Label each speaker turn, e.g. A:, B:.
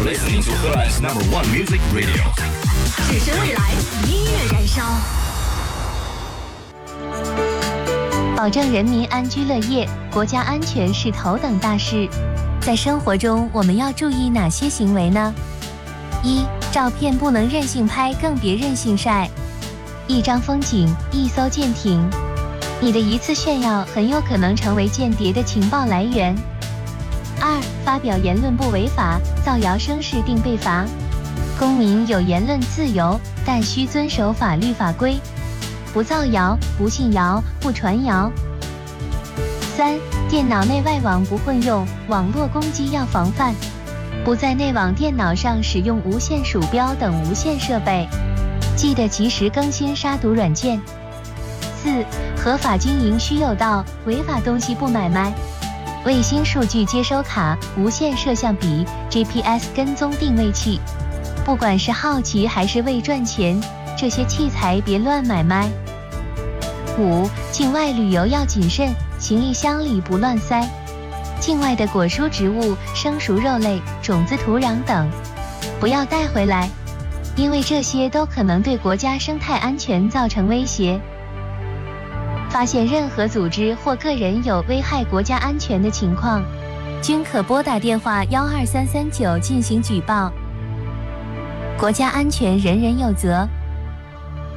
A: You're listening to Headline's #1 Music Radio。
B: 只身未来，音乐燃烧。
C: 保证人民安居乐业，国家安全是头等大事。在生活中，我们要注意哪些行为呢？一、照片不能任性拍，更别任性晒。一张风景，一艘舰艇，你的一次炫耀很有可能成为间谍的情报来源。二、发表言论不违法，造谣生事定被罚。公民有言论自由，但需遵守法律法规，不造谣，不信谣，不传谣。三、电脑内外网不混用，网络攻击要防范，不在内网电脑上使用无线鼠标等无线设备，记得及时更新杀毒软件。四、合法经营需有道，违法东西不买卖。卫星数据接收卡、无线摄像笔、GPS 跟踪定位器，不管是好奇还是为赚钱，这些器材别乱买卖。五、境外旅游要谨慎，行李箱里不乱塞。境外的果蔬植物、生熟肉类、种子、土壤等，不要带回来，因为这些都可能对国家生态安全造成威胁。发现任何组织或个人有危害国家安全的情况，均可拨打电话12339进行举报。国家安全人人有责。